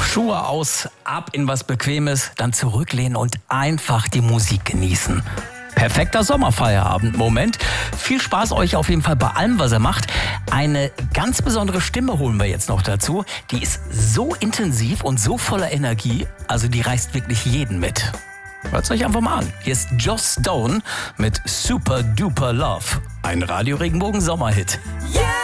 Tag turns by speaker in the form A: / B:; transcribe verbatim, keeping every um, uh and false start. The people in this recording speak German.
A: Schuhe aus, ab in was Bequemes, dann zurücklehnen und einfach die Musik genießen. Perfekter Sommerfeierabend-Moment. Viel Spaß euch auf jeden Fall bei allem, was er macht. Eine ganz besondere Stimme holen wir jetzt noch dazu. Die ist so intensiv und so voller Energie, also die reißt wirklich jeden mit. Hört's euch einfach mal an. Hier ist Joss Stone mit Super Duper Love. Ein Radio Regenbogen Sommerhit. Yeah!